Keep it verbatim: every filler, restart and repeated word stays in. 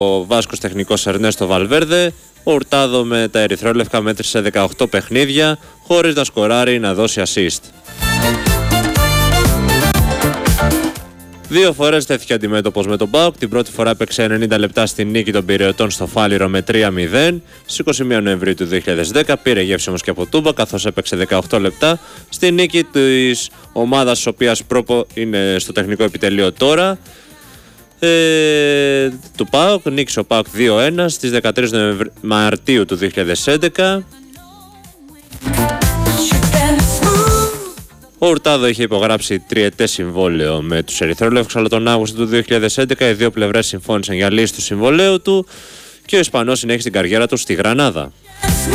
ο Βάσκος τεχνικός Ερνέστο Βαλβέρδε, ο Ουρτάδο με τα ερυθρόλευκα μέτρησε δεκαοκτώ παιχνίδια χωρίς να σκοράρει ή να δώσει assist. Δύο φορές τέθηκε αντιμέτωπος με τον ΠΑΟΚ. Την πρώτη φορά έπαιξε ενενήντα λεπτά στη νίκη των Πειραιωτών στο Φάληρο με τρία μηδέν. Στις είκοσι μία Νοεμβρίου του δύο χιλιάδες δέκα πήρε γεύση όμως και από Τούμπα, καθώς έπαιξε δεκαοκτώ λεπτά στη νίκη της ομάδας της οποίας πρόπο είναι στο τεχνικό επιτελείο τώρα, ε, του ΠΑΟΚ. Νίκησε ο ΠΑΟΚ δύο ένα στις δεκατρείς Μαρτίου του δύο χιλιάδες έντεκα. Ο Ουρτάδο είχε υπογράψει τριετές συμβόλαιο με τους ερυθρόλευκους, αλλά τον Αύγουστο του δύο χιλιάδες έντεκα οι δύο πλευρές συμφώνησαν για λύση του συμβολαίου του και ο Ισπανός συνέχισε την καριέρα του στη Γρανάδα.